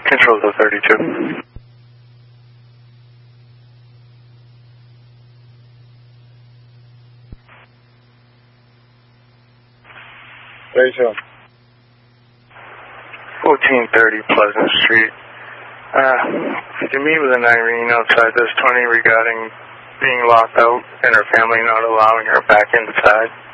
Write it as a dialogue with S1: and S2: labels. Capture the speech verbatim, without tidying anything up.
S1: Control to thirty-two.
S2: thirty-two.
S1: fourteen thirty Pleasant Street. Uh, could you meet with an Irene outside this twenty regarding being locked out and her family not allowing her back inside?